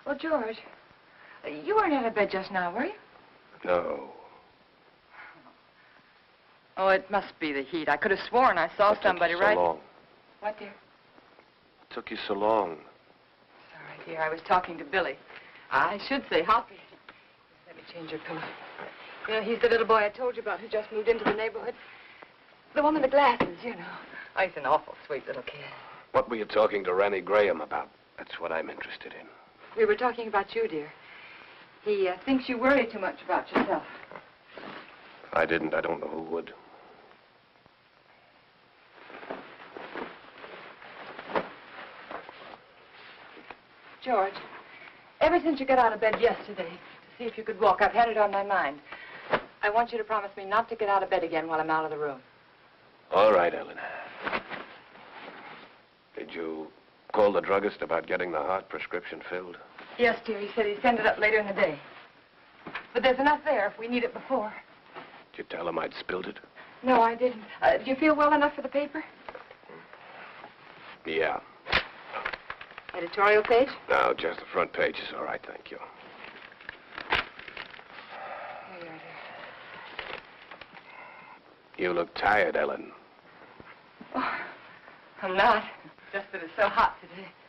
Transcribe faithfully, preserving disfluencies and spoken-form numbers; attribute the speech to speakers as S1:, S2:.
S1: Oh, George, you weren't out of bed just now, were you?
S2: No.
S1: Oh, it must be the heat. I could have sworn I saw
S2: What
S1: somebody
S2: took you so
S1: right...
S2: long?
S1: What, dear?
S2: It took you so long.
S1: Sorry, dear. I was talking to Billy. I should say Hoppy. Let me change your pillow. You know, he's the little boy I told you about who just moved into the neighborhood. The one with the glasses, you know. Oh, he's an awful sweet little kid.
S2: What were you talking to Ranny Graham about? That's what I'm interested in.
S1: We were talking about you, dear. He uh, thinks you worry too much about yourself.
S2: If I didn't, I don't know who would.
S1: George, ever since you got out of bed yesterday to see if you could walk, I've had it on my mind. I want you to promise me not to get out of bed again while I'm out of the room.
S2: All right, Ellen. Did you call the druggist about getting the heart prescription filled?
S1: Yes, dear. He said he'd send it up later in the day. But there's enough there if we need it before.
S2: Did you tell him I'd spilled it?
S1: No, I didn't. Uh, do you feel well enough for the paper?
S2: Yeah.
S1: Editorial page?
S2: No, just the front page is all right, thank you.
S1: Here you are, dear.
S2: You look tired, Ellen.
S1: Oh, I'm not. Just that it's so hot today.